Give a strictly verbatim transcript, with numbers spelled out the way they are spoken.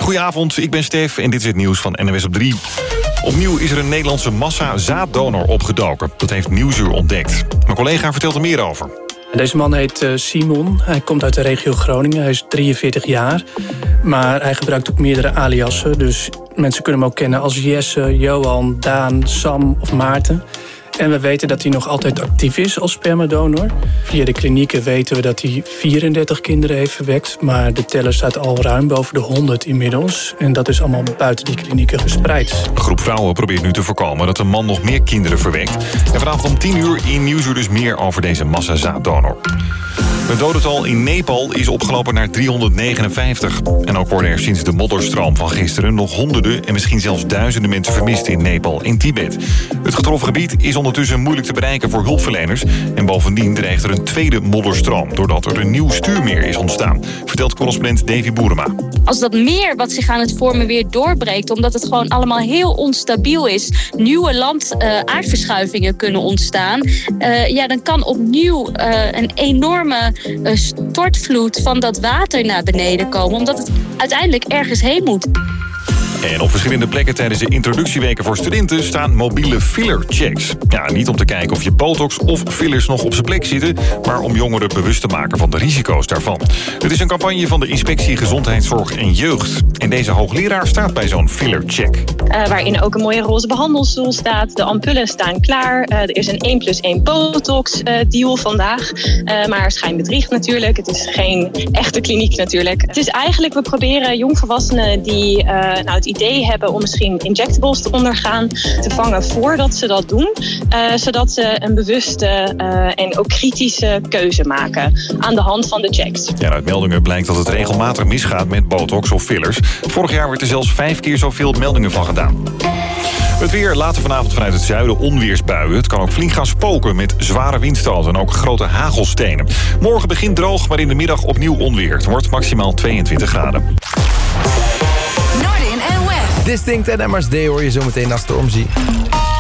Goedenavond, ik ben Stef en dit is het nieuws van N O S op drie. Opnieuw is er een Nederlandse massa-zaaddonor opgedoken. Dat heeft Nieuwsuur ontdekt. Mijn collega vertelt er meer over. Deze man heet uh, Simon. Hij komt uit de regio Groningen. Hij is drieënveertig jaar. Maar hij gebruikt ook meerdere aliassen. Dus mensen kunnen hem ook kennen als Jesse, Johan, Daan, Sam of Maarten. En we weten dat hij nog altijd actief is als spermadonor. Via de klinieken weten we dat hij vierendertig kinderen heeft verwekt. Maar de teller staat al ruim boven de honderd inmiddels. En dat is allemaal buiten die klinieken verspreid. Een groep vrouwen probeert nu te voorkomen dat een man nog meer kinderen verwekt. En vanavond om tien uur in Nieuwsuur dus meer over deze massa-zaaddonor. Het dodental in Nepal is opgelopen naar driehonderdnegenenvijftig. En ook worden er sinds de modderstroom van gisteren nog honderden en misschien zelfs duizenden mensen vermist in Nepal en Tibet. Het getroffen gebied is ondertussen moeilijk te bereiken voor hulpverleners. En bovendien dreigt er een tweede modderstroom doordat er een nieuw stuurmeer is ontstaan, vertelt correspondent Davy Boerema. Als dat meer wat zich aan het vormen weer doorbreekt, omdat het gewoon allemaal heel onstabiel is, nieuwe land-aardverschuivingen kunnen ontstaan, uh, ja, dan kan opnieuw uh, een enorme uh, stortvloed van dat water naar beneden komen, omdat het uiteindelijk ergens heen moet. En op verschillende plekken tijdens de introductieweken voor studenten staan mobiele filler-checks. Ja, niet om te kijken of je botox of fillers nog op zijn plek zitten, maar om jongeren bewust te maken van de risico's daarvan. Het is een campagne van de Inspectie Gezondheidszorg en Jeugd. En deze hoogleraar staat bij zo'n filler-check. Uh, waarin ook een mooie roze behandelstoel staat. De ampullen staan klaar. Uh, er is een één plus één botox uh, deal vandaag. Uh, maar schijnbedriegt natuurlijk. Het is geen echte kliniek natuurlijk. Het is eigenlijk, we proberen jongvolwassenen die uh, nou, het idee hebben om misschien injectables te ondergaan, te vangen voordat ze dat doen. Uh, zodat ze een bewuste uh, en ook kritische keuze maken aan de hand van de checks. Ja, uit meldingen blijkt dat het regelmatig misgaat met botox of fillers. Vorig jaar werd er zelfs vijf keer zoveel meldingen van gedaan. Het weer, later vanavond vanuit het zuiden onweersbuien. Het kan ook flink gaan spoken met zware windstoten en ook grote hagelstenen. Morgen begint droog, maar in de middag opnieuw onweer. Het wordt maximaal tweeëntwintig graden. Distinct en M S D hoor je zometeen na Stormzy.